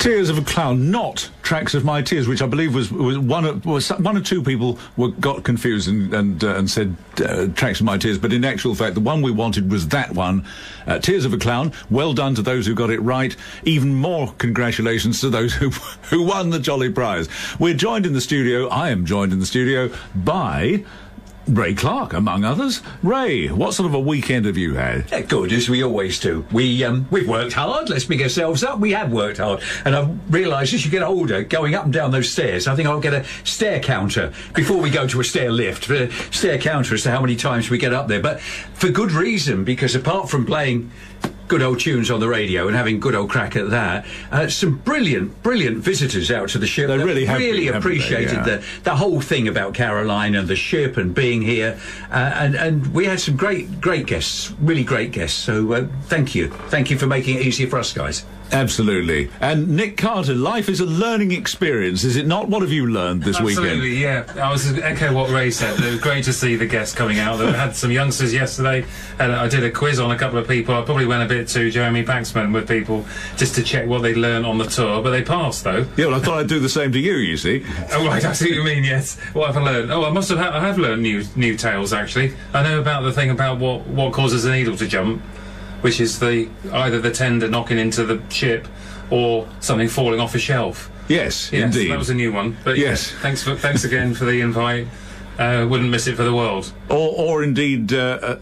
Tears of a Clown, not Tracks of My Tears, which I believe was one or two people got confused and said Tracks of My Tears, but in actual fact the one we wanted was that one, Tears of a Clown. Well done to those who got it right. Even more congratulations to those who won the jolly prize. We're joined in the studio, I am joined in the studio by Ray Clark, among others. Ray, what sort of a weekend have you had? Yeah, good, as we always do. We've worked hard, let's big ourselves up. We have worked hard. And I've realised as you get older, going up and down those stairs, I think I'll get a stair counter before we go to a stair lift. But a stair counter as to how many times we get up there. But for good reason, because apart from playing good old tunes on the radio and having good old crack at that, some brilliant visitors out to the ship. They really have really been, appreciated the whole thing about Caroline and the ship and being here, and we had some great guests, really great guests. So thank you for making it easier for us guys. Absolutely. And Nick Carter, life is a learning experience, is it not? What have you learned this weekend? Absolutely, yeah. I was echo what Ray said. It was great to see the guests coming out. We had some youngsters yesterday, and I did a quiz on a couple of people. I probably went a bit too Jeremy Paxman with people just to check what they'd learned on the tour, but they passed though. Yeah, well, I thought I'd do the same to you, you see. Oh, right, I see what you mean, yes. What have I learned? Oh, I have learned new tales, actually. I know about the thing about what causes a needle to jump, which is either the tender knocking into the ship or something falling off a shelf. Yes, indeed. indeed. That was a new one. But yes. Thanks again for the invite. Wouldn't miss it for the world. Or indeed, a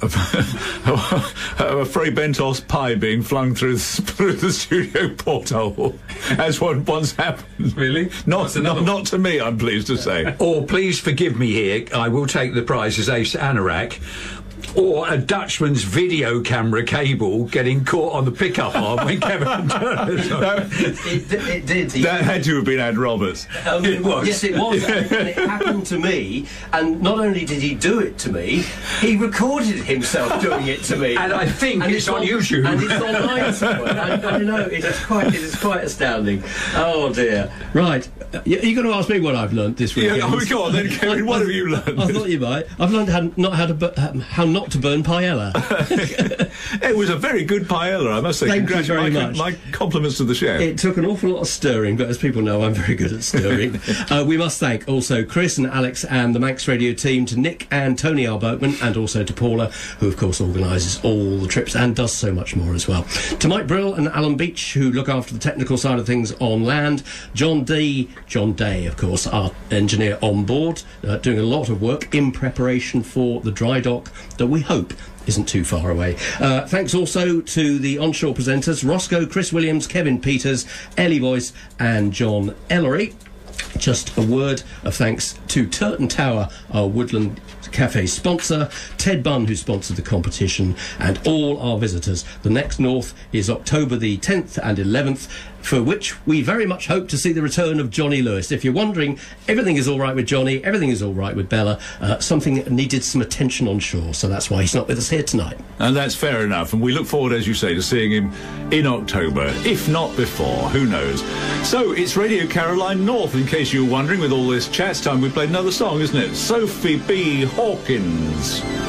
Fray Bentos pie being flung through the studio porthole, as what once happened. Really? Not to me, I'm pleased to say. Or please forgive me here, I will take the prize as Ace Anorak. Or a Dutchman's video camera cable getting caught on the pickup arm when Kevin turned. It did. That had to have been Ed Roberts. It was. Yes, it was. And it happened to me. And not only did he do it to me, he recorded himself doing it to me. And I think it's on YouTube. And it's online somewhere. I don't know. It is quite astounding. Oh dear. Right. You're going to ask me what I've learnt this weekend? Yeah, go on then, Kevin. What have you learnt? I thought you might. I've learned how not to burn paella. It was a very good paella, I must say. Thank you very much. My compliments to the chef. It took an awful lot of stirring, but as people know, I'm very good at stirring. We must thank also Chris and Alex and the Manx Radio team, to Nick and Tony R. Boatman, and also to Paula, who of course organises all the trips and does so much more as well. To Mike Brill and Alan Beach, who look after the technical side of things on land. John Day, of course, our engineer on board, doing a lot of work in preparation for the dry dock that we hope isn't too far away. Thanks also to the onshore presenters, Roscoe, Chris Williams, Kevin Peters, Ellie Boyce and John Ellery. Just a word of thanks to Turton Tower, our Woodland Cafe sponsor, Ted Bunn, who sponsored the competition, and all our visitors. The next North is October the 10th and 11th, for which we very much hope to see the return of Johnny Lewis. If you're wondering, everything is all right with Johnny, everything is all right with Bella. Something that needed some attention on shore, so that's why he's not with us here tonight. And that's fair enough, and we look forward, as you say, to seeing him in October, if not before, who knows. So it's Radio Caroline North, in case you were wondering. With all this chat, time we played another song, isn't it? Sophie B. Hawkins.